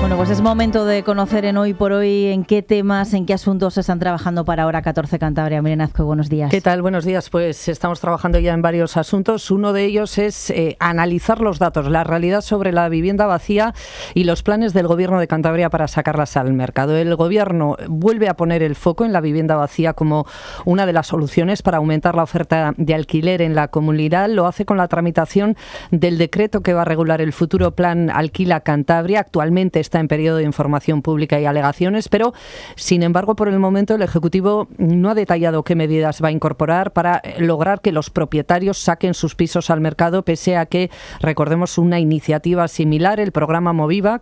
Bueno, pues es momento de conocer en Hoy por Hoy en qué temas, en qué asuntos están trabajando para Hora 14 Cantabria. Miren Azcue, buenos días. ¿Qué tal? Buenos días. Pues estamos trabajando ya en varios asuntos. Uno de ellos es analizar los datos, la realidad sobre la vivienda vacía y los planes del Gobierno de Cantabria para sacarlas al mercado. El Gobierno vuelve a poner el foco en la vivienda vacía como una de las soluciones para aumentar la oferta de alquiler en la comunidad. Lo hace con la tramitación del decreto que va a regular el futuro plan Alquila Cantabria. Actualmente está en periodo de información pública y alegaciones, pero sin embargo por el momento el Ejecutivo no ha detallado qué medidas va a incorporar para lograr que los propietarios saquen sus pisos al mercado, pese a que, recordemos, una iniciativa similar, el programa Moviva,